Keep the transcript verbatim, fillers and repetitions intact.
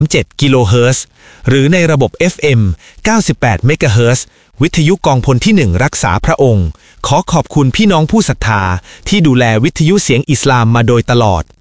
เจ็ดกิโลเฮิรตซ์หรือในระบบ เอฟ เอ็ม เก้าสิบแปดเมกะเฮิรตซ์วิทยุกองพลที่หนึ่งรักษาพระองค์ขอขอบคุณพี่น้องผู้ศรัทธาที่ดูแลวิทยุเสียงอิสลามมาโดยตลอด